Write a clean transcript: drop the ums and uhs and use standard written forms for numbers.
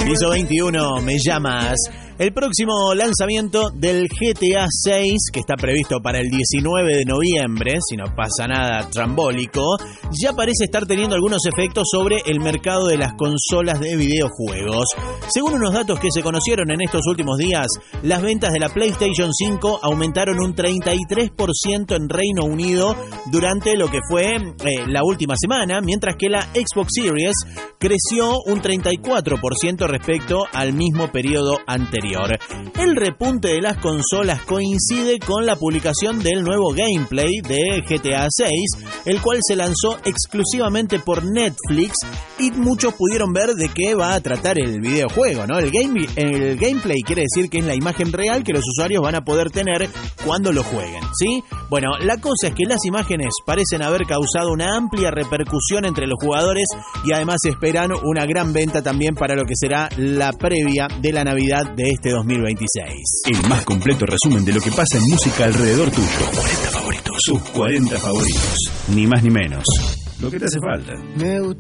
Piso 21, me llamas. El próximo lanzamiento del GTA 6, que está previsto para el 19 de noviembre, si no pasa nada trambólico, ya parece estar teniendo algunos efectos sobre el mercado de las consolas de videojuegos. Según unos datos que se conocieron en estos últimos días, las ventas de la PlayStation 5 aumentaron un 33% en Reino Unido durante lo que fue la última semana, mientras que la Xbox Series creció un 34% respecto al mismo periodo anterior. El repunte de las consolas coincide con la publicación del nuevo gameplay de GTA 6, el cual se lanzó exclusivamente por Netflix y muchos pudieron ver de qué va a tratar el videojuego, ¿no? El gameplay quiere decir que es la imagen real que los usuarios van a poder tener cuando lo jueguen, ¿sí? Bueno, la cosa es que las imágenes parecen haber causado una amplia repercusión entre los jugadores y además esperan una gran venta también para lo que será la previa de la Navidad de este 2026. El más completo resumen de lo que pasa en música alrededor tuyo. Sus 40 favoritos. Sus 40 favoritos. Ni más ni menos. Lo que te hace falta.